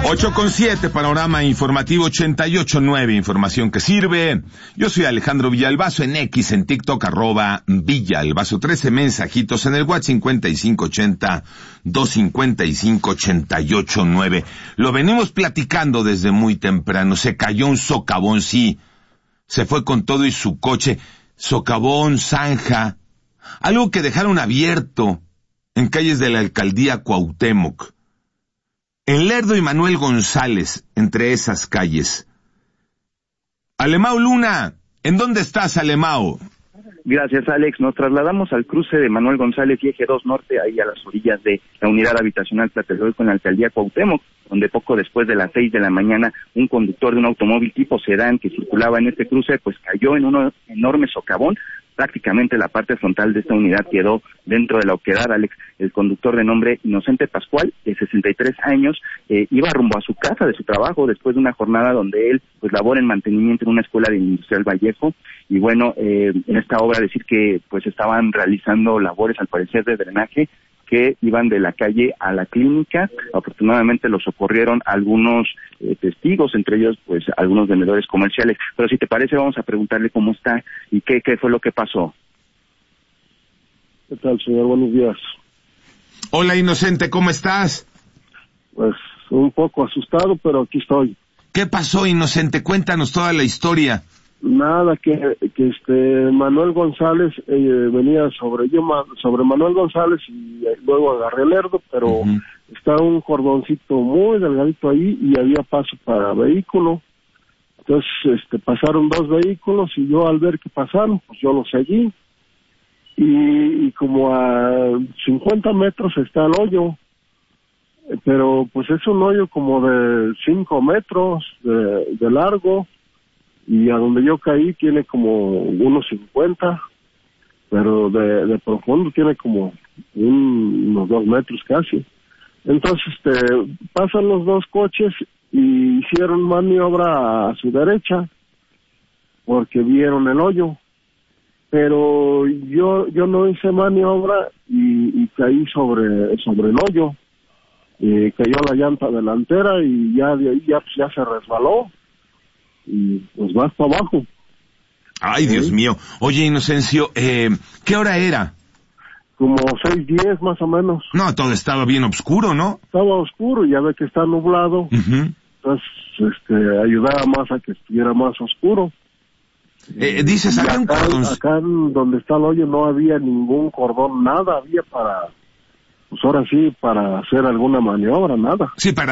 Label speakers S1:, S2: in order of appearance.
S1: 8:07, panorama informativo 88.9, información que sirve. Yo soy Alejandro Villalbazo, en X, en TikTok, @Villalbazo, 13 mensajitos en el WhatsApp 5580-255-88.9. Lo venimos platicando desde muy temprano. Se cayó un socavón, sí. Se fue con todo y su coche. Socavón, zanja. Algo que dejaron abierto en calles de la alcaldía Cuauhtémoc. En Lerdo y Manuel González, entre esas calles. Alemao Luna, ¿en dónde estás, Alemao?
S2: Gracias, Alex. Nos trasladamos al cruce de Manuel González y Eje 2 Norte, ahí a las orillas de la unidad habitacional Tlatelolco en la alcaldía Cuauhtémoc, donde poco después de las 6 de la mañana, un conductor de un automóvil tipo sedán que circulaba en este cruce, pues cayó en un enorme socavón. Prácticamente la parte frontal de esta unidad quedó dentro de la oquedad, Alex. El conductor, de nombre Inocente Pascual, de 63 años, iba rumbo a su casa de su trabajo después de una jornada donde él pues labora en mantenimiento en una escuela de Industrial Vallejo. Y bueno, en esta obra decir que pues estaban realizando labores al parecer de drenaje que iban de la calle a la clínica. Afortunadamente los socorrieron algunos testigos, entre ellos pues algunos vendedores comerciales. Pero si te parece, vamos a preguntarle cómo está y qué fue lo que pasó.
S3: ¿Qué tal, señor? Buenos días.
S1: Hola, Inocente, ¿cómo estás?
S3: Pues un poco asustado, pero aquí estoy.
S1: ¿Qué pasó, Inocente? Cuéntanos toda la historia.
S3: Nada, que Manuel González venía sobre Manuel González y luego agarré Lerdo, pero está un cordoncito muy delgadito ahí y había paso para vehículo. Entonces pasaron dos vehículos y yo, al ver que pasaron, pues yo los seguí y como a 50 metros está el hoyo, pero pues es un hoyo como de 5 metros de largo. Y a donde yo caí tiene como unos 50, pero de profundo tiene como unos 2 metros casi. Entonces pasan los dos coches y hicieron maniobra a su derecha porque vieron el hoyo, pero yo no hice maniobra y caí sobre el hoyo. Cayó la llanta delantera y ya de ahí ya se resbaló y pues va hasta abajo.
S1: Ay, Dios mío. Oye, Inocencio, ¿qué hora era?
S3: Como 6:10 más o menos.
S1: No, todo estaba bien oscuro, ¿no?
S3: Estaba oscuro, ya ve que está nublado. Entonces, ayudaba más a que estuviera más oscuro.
S1: Dices, había un cordón.
S3: Acá donde está el hoyo no había ningún cordón, nada había para, pues ahora sí, para hacer alguna maniobra, nada.
S1: Sí, para